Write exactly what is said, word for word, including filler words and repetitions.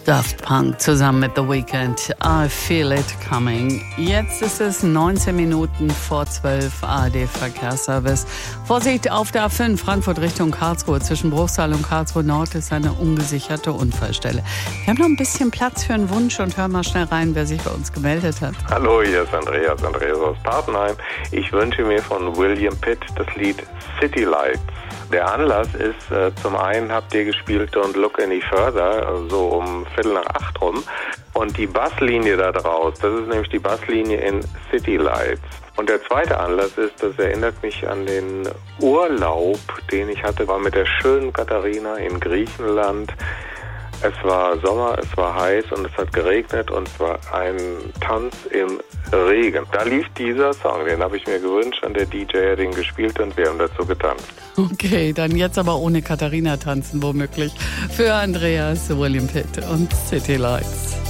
Daft Punk zusammen mit The Weeknd. I Feel It Coming. Jetzt ist es neunzehn Minuten vor zwölf, A R D-Verkehrsservice. Vorsicht auf der A fünf, Frankfurt Richtung Karlsruhe. Zwischen Bruchsal und Karlsruhe Nord ist eine ungesicherte Unfallstelle. Wir haben noch ein bisschen Platz für einen Wunsch und hören mal schnell rein, wer sich bei uns gemeldet hat. Hallo, hier ist Andreas, Andreas aus Partenheim. Ich wünsche mir von William Pitt das Lied City Lights. Der Anlass ist, äh, zum einen habt ihr gespielt Don't Look Any Further, so um Viertel nach acht rum. Und die Basslinie da draus, das ist nämlich die Basslinie in City Lights. Und der zweite Anlass ist, das erinnert mich an den Urlaub, den ich hatte, war mit der schönen Katharina in Griechenland. Es war Sommer, es war heiß und es hat geregnet und es war ein Tanz im Regen. Da lief dieser Song, den habe ich mir gewünscht und der D J hat ihn gespielt und wir haben dazu getanzt. Okay, dann jetzt aber ohne Katharina tanzen womöglich. Für Andreas, William Pitt und City Lights.